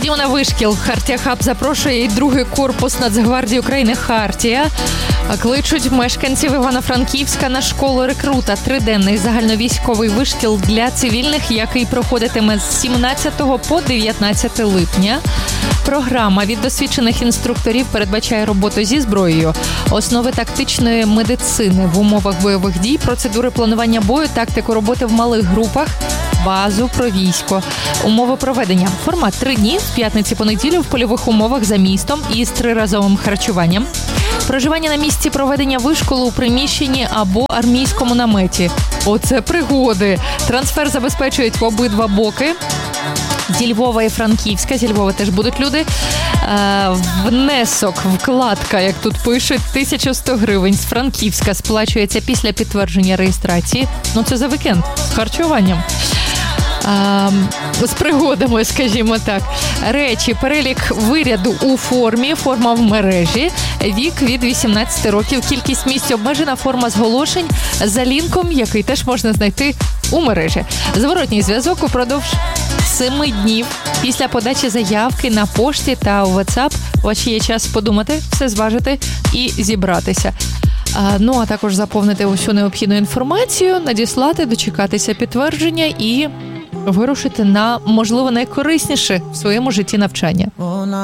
Ходімо на вишкіл. Хартія Хаб запрошує і другий корпус Нацгвардії України «Хартія». Кличуть мешканців Івано-Франківська на школу рекрута. Триденний загальновійськовий вишкіл для цивільних, який проходитиме з 17 по 19 липня. Програма від досвідчених інструкторів передбачає роботу зі зброєю, основи тактичної медицини в умовах бойових дій, процедури планування бою, тактику роботи в малих групах, базу про військо. Умови проведення. Формат 3 дні, з п'ятниці по неділю в польових умовах за містом із 3-разовим харчуванням. Проживання на місці проведення вишколу у приміщенні або армійському наметі. Оце пригоди! Трансфер забезпечують в обидва боки. Зі Львова і Франківська. Зі Львова теж будуть люди. Внесок, вкладка, як тут пишуть, 1100 гривень. З Франківська сплачується після підтвердження реєстрації. Ну, це за вікенд. З харчуванням. З пригодами, скажімо так. Речі, перелік виряду у формі, форма в мережі, вік від 18 років, кількість місць обмежена, форма зголошень за лінком, який теж можна знайти у мережі. Зворотній зв'язок упродовж 7 днів після подачі заявки на пошті та у WhatsApp. У вас є час подумати, все зважити і зібратися. Ну, а також заповнити усю необхідну інформацію, надіслати, дочекатися підтвердження і вирушити на, можливо, найкорисніше в своєму житті навчання.